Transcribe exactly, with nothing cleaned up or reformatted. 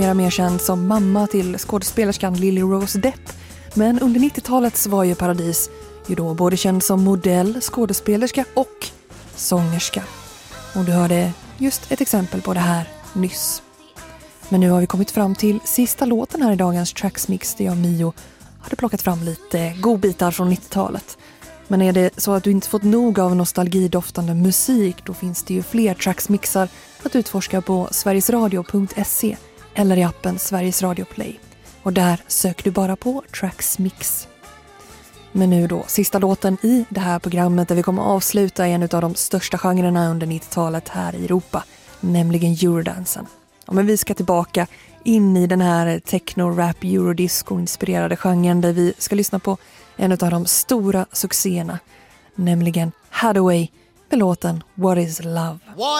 mer känd som mamma till skådespelerskan Lily Rose Depp. Men under nittiotalet så var ju Paradis ju då både känd som modell, skådespelerska och sångerska. Och du hörde just ett exempel på det här nyss. Men nu har vi kommit fram till sista låten här i dagens Tracksmix där jag och Mio hade plockat fram lite godbitar från nittiotalet. Men är det så att du inte fått nog av nostalgidoftande musik, då finns det ju fler Tracksmixar att utforska på sverigesradio punkt se eller i appen Sveriges Radio Play. Och där söker du bara på Tracksmix. Men nu då, sista låten i det här programmet där vi kommer avsluta en av de största genrerna under nittiotalet här i Europa, nämligen Eurodansen. Ja, men vi ska tillbaka in i den här techno-rap eurodisco-inspirerade genren där vi ska lyssna på en av de stora succéerna, nämligen Hathaway med låten What is Love?